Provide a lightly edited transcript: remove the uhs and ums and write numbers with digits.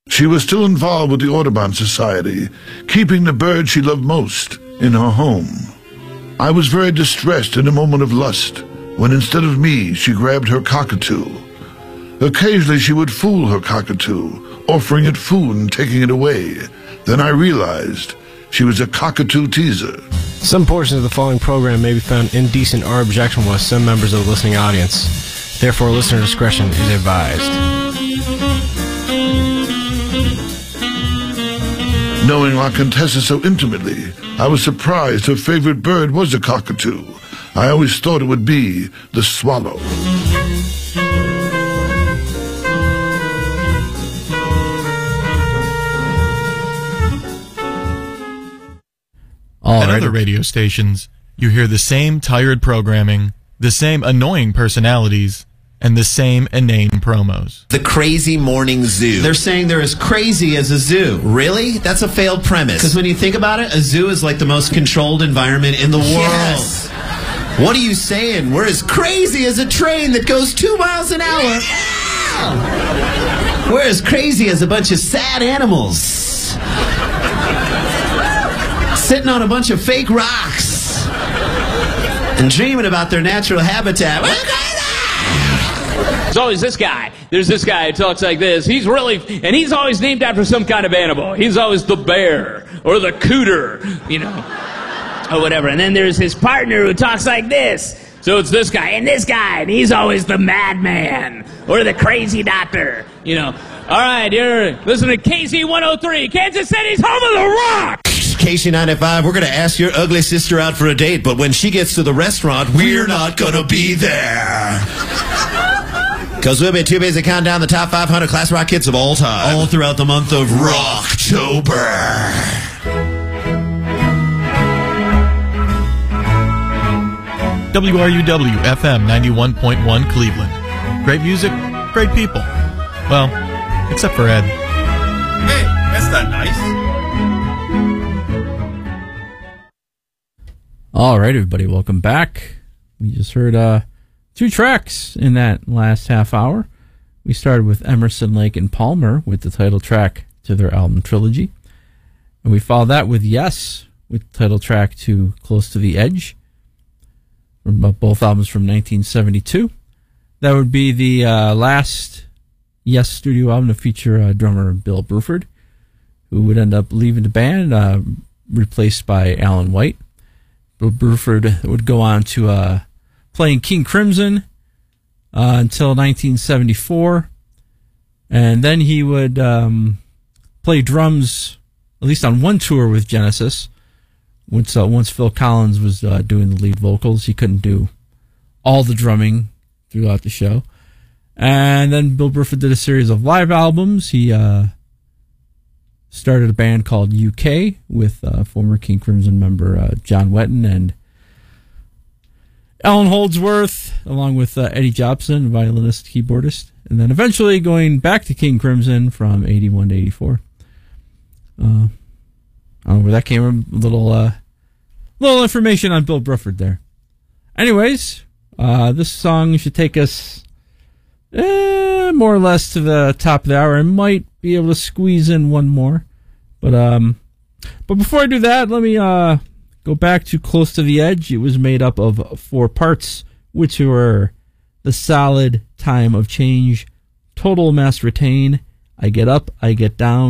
She was still involved with the Audubon Society, keeping the bird she loved most in her home. I was very distressed in a moment of lust, when instead of me, she grabbed her cockatoo. Occasionally she would fool her cockatoo, offering it food and taking it away. Then I realized she was a cockatoo teaser. Some portions of the following program may be found indecent or objectionable with some members of the listening audience. Therefore, listener discretion is advised. Knowing La Contessa so intimately, I was surprised her favorite bird was a cockatoo. I always thought it would be the swallow. At other radio stations, you hear the same tired programming, the same annoying personalities, and the same inane promos. The Crazy Morning Zoo. They're saying they're as crazy as a zoo. Really? That's a failed premise. Because when you think about it, a zoo is like the most controlled environment in the world. Yes. What are you saying? We're as crazy as a train that goes 2 miles an hour. Yeah. We're as crazy as a bunch of sad animals sitting on a bunch of fake rocks and dreaming about their natural habitat. There's always this guy. There's this guy who talks like this. He's always named after some kind of animal. He's always the bear or the cooter, or whatever. And then there's his partner who talks like this. So it's this guy, and he's always the madman or the crazy doctor, All right, you're listening to KC103, Kansas City's home of the rock. KC95, we're going to ask your ugly sister out for a date, but when she gets to the restaurant, we're not going to be there. Because we'll be too busy counting down the top 500 class rock hits of all time. All throughout the month of Rocktober. WRUW-FM 91.1 Cleveland. Great music, great people. Well, except for Ed. Hey, that's not nice. All right, everybody, welcome back. We just heard 2 tracks in that last half hour. We started with Emerson, Lake and Palmer with the title track to their album Trilogy. And we followed that with Yes, with the title track to Close to the Edge, from both albums from 1972. That would be the last Yes studio album to feature drummer Bill Bruford, who would end up leaving the band, replaced by Alan White. Bill Bruford would go on to playing King Crimson until 1974, and then he would play drums at least on one tour with Genesis. Once Phil Collins was doing the lead vocals, he couldn't do all the drumming throughout the show. And then Bill Bruford did a series of live albums. He started a band called UK with former King Crimson member John Wetton and Alan Holdsworth, along with Eddie Jobson, violinist, keyboardist, and then eventually going back to King Crimson from 81 to 84. I don't know where that came from. Little information on Bill Bruford there. Anyways, this song should take us more or less to the top of the hour. I might be able to squeeze in one more, but before I do that, let me go back to Close to the Edge. It was made up of 4 parts, which were The Solid, Time of Change, Total Mass Retain, I Get Up, I Get Down,